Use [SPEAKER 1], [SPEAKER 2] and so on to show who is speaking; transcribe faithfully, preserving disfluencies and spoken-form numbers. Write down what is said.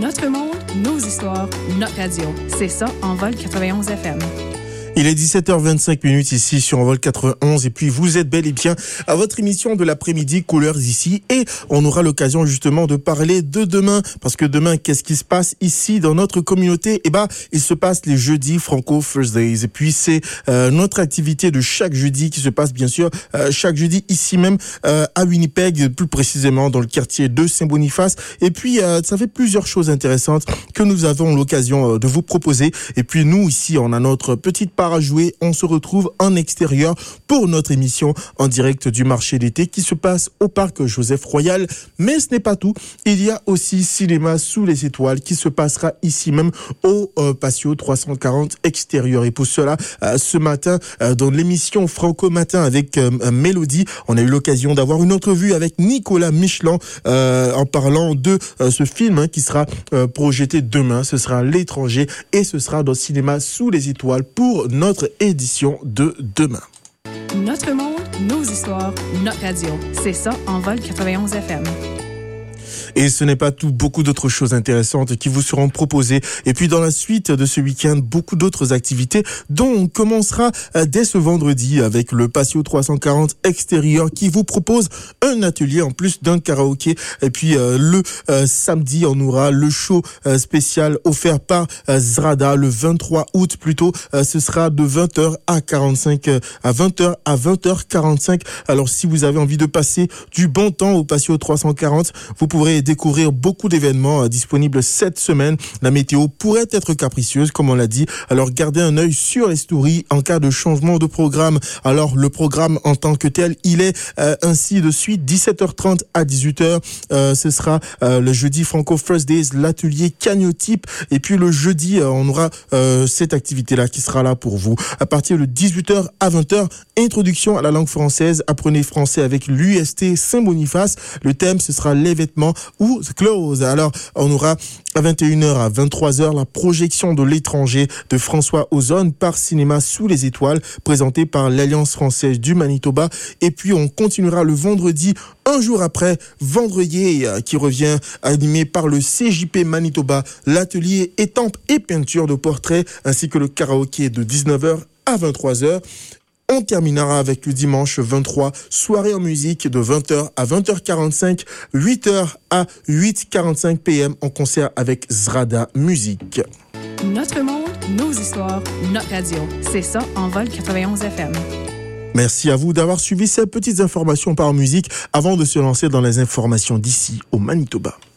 [SPEAKER 1] Notre monde, nos histoires, notre radio. C'est ça, Envol quatre-vingt-onze F M.
[SPEAKER 2] Il est dix-sept heures vingt-cinq minutes ici sur Envol quatre-vingt-onze et puis vous êtes bel et bien à votre émission de l'après-midi Couleurs ici et on aura l'occasion justement de parler de demain parce que demain qu'est-ce qui se passe ici dans notre communauté? Eh ben il se passe les jeudis Franco Thursdays et puis c'est euh, notre activité de chaque jeudi qui se passe bien sûr euh, chaque jeudi ici même euh, à Winnipeg, plus précisément dans le quartier de Saint-Boniface et puis euh, ça fait plusieurs choses intéressantes que nous avons l'occasion euh, de vous proposer et puis nous ici on a notre petite part à jouer. On se retrouve en extérieur pour notre émission en direct du marché d'été qui se passe au parc Joseph Royal. Mais ce n'est pas tout. Il y a aussi Cinéma sous les étoiles qui se passera ici même au euh, patio trois cent quarante extérieur. Et pour cela, euh, ce matin, euh, dans l'émission Franco Matin avec euh, Mélodie, on a eu l'occasion d'avoir une entrevue avec Nicolas Michelin euh, en parlant de euh, ce film hein, qui sera euh, projeté demain. Ce sera L'étranger et ce sera dans Cinéma sous les étoiles pour notre édition de demain.
[SPEAKER 1] Notre monde, nos histoires, notre radio. C'est ça, Envol quatre-vingt-onze F M.
[SPEAKER 2] Et ce n'est pas tout, beaucoup d'autres choses intéressantes qui vous seront proposées. Et puis dans la suite de ce week-end, beaucoup d'autres activités dont on commencera dès ce vendredi avec le patio trois cent quarante extérieur qui vous propose un atelier en plus d'un karaoké. Et puis euh, le euh, samedi, on aura le show euh, spécial offert par euh, Zrada le vingt-trois août plutôt. Euh, ce sera de vingt heures à quarante-cinq euh, à vingt heures à vingt heures quarante-cinq. Alors si vous avez envie de passer du bon temps au patio trois cent quarante, vous pourrez découvrir beaucoup d'événements euh, disponibles cette semaine. La météo pourrait être capricieuse, comme on l'a dit. Alors, gardez un œil sur les stories en cas de changement de programme. Alors, le programme en tant que tel, il est euh, ainsi de suite. dix-sept heures trente à dix-huit heures, euh, ce sera euh, le jeudi Franco Thursdays, l'atelier Cagnotype. Et puis, le jeudi, euh, on aura euh, cette activité-là qui sera là pour vous. À partir de dix-huit heures à vingt heures, introduction à la langue française. Apprenez français avec l'U S T Saint-Boniface. Le thème, ce sera les vêtements ou close. Alors, on aura à vingt et une heures à vingt-trois heures la projection de L'étranger de François Ozon par Cinéma sous les étoiles, présenté par l'Alliance française du Manitoba. Et puis, on continuera le vendredi, un jour après, Vendredi, qui revient animé par le C J P Manitoba, l'atelier étampe et peinture de portraits, ainsi que le karaoké de dix-neuf heures à vingt-trois heures. On terminera avec le dimanche vingt-trois, soirée en musique de vingt heures à vingt heures quarante-cinq, huit heures à huit heures quarante-cinq P M en concert avec Zrada Musique.
[SPEAKER 1] Notre monde, nos histoires, notre radio. C'est ça, Envol quatre-vingt-onze F M.
[SPEAKER 2] Merci à vous d'avoir suivi ces petites informations par musique avant de se lancer dans les informations d'ici au Manitoba.